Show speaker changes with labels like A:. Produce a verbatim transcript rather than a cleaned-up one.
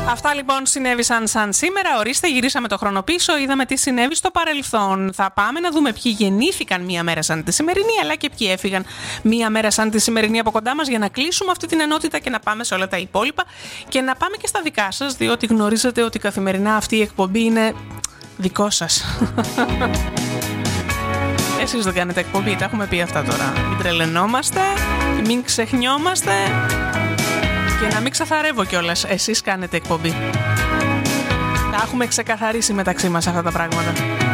A: Αυτά λοιπόν συνέβησαν σαν σήμερα. Ορίστε, γυρίσαμε το χρόνο πίσω, είδαμε τι συνέβη στο παρελθόν. Θα πάμε να δούμε ποιοι γεννήθηκαν μία μέρα σαν τη σημερινή, αλλά και ποιοι έφυγαν μία μέρα σαν τη σημερινή από κοντά μας, για να κλείσουμε αυτή την ενότητα και να πάμε σε όλα τα υπόλοιπα και να πάμε και στα δικά σας, διότι γνωρίζετε ότι καθημερινά αυτή η εκπομπή είναι δικό σας. Εσείς δεν κάνετε εκπομπή, τα έχουμε πει αυτά τώρα. Μην τρελαινόμαστε, μην ξεχνιόμαστε και να μην ξαθαρεύω κιόλας. Εσείς κάνετε εκπομπή. Τα έχουμε ξεκαθαρίσει μεταξύ μας αυτά τα πράγματα.